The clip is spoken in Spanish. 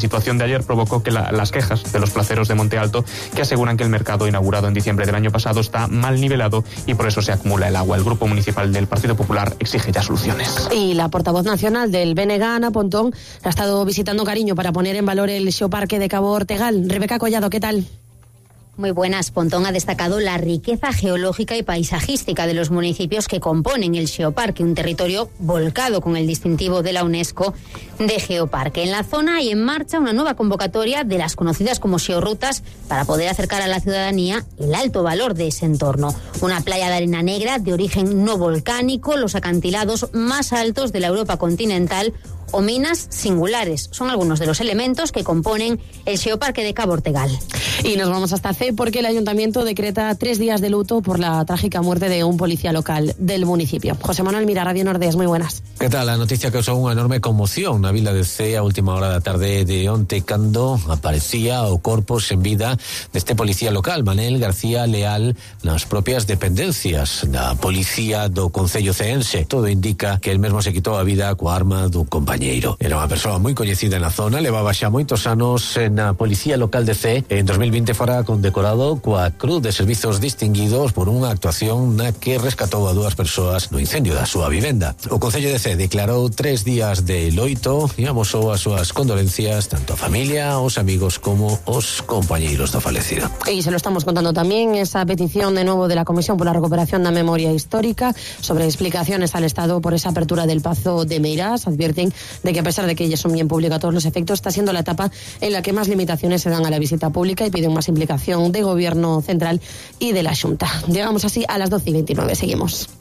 situación de ayer provocó que las quejas de los placeros de Monte Alto, que aseguran que el mercado inaugurado en diciembre del año pasado está mal nivelado y por eso se acumula el agua. El Grupo Municipal del Partido Popular exige ya soluciones. Y la portavoz nacional del BNG, Ana Pontón, ha estado visitando Cariño para poner en valor el Xeoparque de Cabo Ortegal. Rebeca Collado, ¿qué tal? Muy buenas. Pontón ha destacado la riqueza geológica y paisajística de los municipios que componen el Xeoparque, un territorio volcado con el distintivo de la UNESCO de Geoparque. En la zona hay en marcha una nueva convocatoria de las conocidas como Xeorrutas para poder acercar a la ciudadanía el alto valor de ese entorno. Una playa de arena negra de origen no volcánico, los acantilados más altos de la Europa continental o minas singulares. Son algunos de los elementos que componen el Xeoparque de Cabo Ortegal. Y nos vamos hasta C porque el Ayuntamiento decreta 3 días de luto por la trágica muerte de un policía local del municipio. José Manuel Mira, Radio Nordés, moi buenas. Que tal? A noticia causou unha enorme conmoción na vila de C a última hora da tarde de onte cando aparecía o corpo sen vida deste policía local, Manel García Leal, nas propias dependencias da policía do concello ceense. Todo indica que el mesmo se quitou a vida coa arma dun compañero. Era unha persoa moi coñecida na zona, levaba xa moitos anos na policía local de C. En 2020 fora condecorado coa Cruz de Servizos Distinguidos por unha actuación na que rescatou a 2 persoas no incendio da súa vivenda. O Concello de C declarou 3 días de loito e amosou as súas condolencias tanto a familia, aos amigos como aos compañeiros do falecido. Y se lo estamos contando también, esa petición de nuevo de la Comisión por la Recuperación de la Memoria Histórica sobre explicaciones al Estado por esa apertura del Pazo de Meirás. Advierten de que a pesar de que ellos son bien pública a todos los efectos, está siendo la etapa en la que más limitaciones se dan a la visita pública y piden más implicación de Gobierno central y de la Xunta. Llegamos así a las 12:29. Seguimos.